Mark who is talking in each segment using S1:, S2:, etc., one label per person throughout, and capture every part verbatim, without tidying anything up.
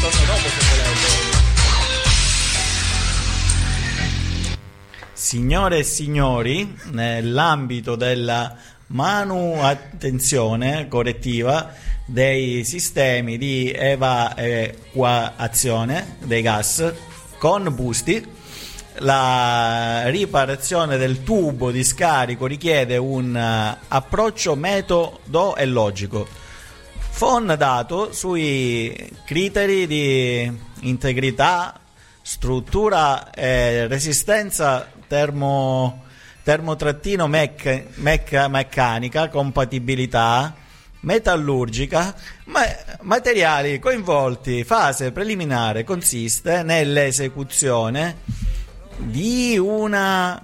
S1: torno dopo se volete. Signore e signori, nell'ambito della manutenzione correttiva dei sistemi di evacuazione dei gas con busti, la riparazione del tubo di scarico richiede un approccio metodo e logico, fondato sui criteri di integrità, struttura e resistenza termo termotrattino mecca, mecca, meccanica, compatibilità metallurgica, ma, materiali coinvolti. Fase preliminare consiste nell'esecuzione di una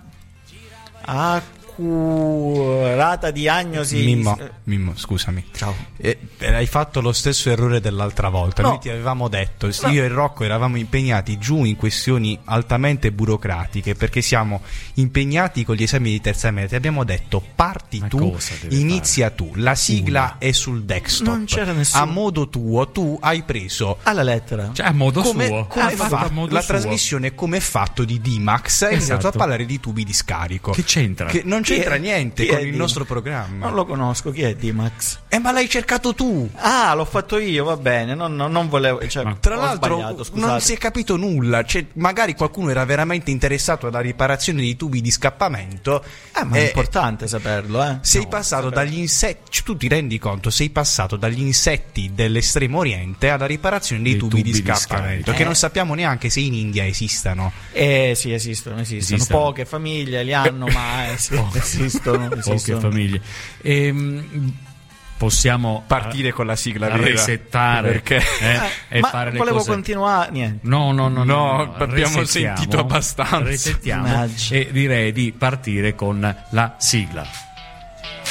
S1: accurata diagnosi.
S2: Mimmo, Mimmo, scusami.
S1: Ciao.
S2: Eh, hai fatto lo stesso errore dell'altra volta.
S1: No.
S2: Noi ti avevamo detto,
S1: No.
S2: io e Rocco eravamo impegnati giù in questioni altamente burocratiche, perché siamo impegnati con gli esami di terza media. Ti abbiamo detto parti
S3: Ma
S2: tu,
S3: cosa deve
S2: inizia
S3: fare?
S2: tu. La sigla
S3: Una.
S2: è sul desktop.
S1: Non c'era nessuno.
S2: A modo tuo, tu hai preso
S1: Alla lettera.
S3: Cioè, a modo
S2: come,
S3: suo.
S2: come
S3: Ha
S2: è
S3: fatto a
S2: fatto-
S3: modo
S2: la
S3: suo.
S2: trasmissione come è fatto di D-Max, hai iniziato a
S3: Esatto.
S2: parlare di tubi di scarico.
S3: Che c'entra?
S2: Che non
S1: Chi
S2: c'entra
S1: è-
S2: niente
S1: chi
S2: con
S1: è
S2: il
S1: D-Max?
S2: nostro programma.
S1: Non lo conosco, chi è D-Max?
S2: Eh, ma l'hai cercato tu.
S1: Ah, l'ho fatto io, va bene, non, non, non volevo, cioè,
S3: Ma
S2: Tra
S1: ho
S2: l'altro
S1: sbagliato, scusate.
S2: non si è capito nulla, cioè, magari qualcuno era veramente interessato alla riparazione dei tubi di scappamento.
S1: Eh, ma è
S2: eh,
S1: importante saperlo, eh.
S2: Sei
S1: No,
S2: passato
S1: saperlo.
S2: dagli insetti, cioè, tu ti rendi conto, sei passato dagli insetti dell'estremo oriente alla riparazione dei,
S3: Dei
S2: tubi,
S3: tubi
S2: di
S3: di
S2: scappamento,
S3: scarico.
S2: che
S1: Eh.
S2: non sappiamo neanche se in India esistano.
S1: Eh sì, esistono, esistono,
S3: Esistono.
S1: poche famiglie li hanno, ma eh, sì, esistono,
S3: Poche
S1: esistono.
S3: famiglie. Ehm, possiamo
S2: Partire
S3: eh,
S2: con la sigla vera.
S3: resettare
S2: Perché-
S3: eh,
S1: Eh,
S3: e
S1: ma
S3: fare le
S1: volevo
S3: cose.
S1: continuare, niente.
S3: No, no, no, no,
S2: No,
S3: no,
S2: abbiamo
S3: resettiamo,
S2: sentito abbastanza.
S3: Resettiamo
S1: Mannaggia.
S3: e direi di partire con la sigla.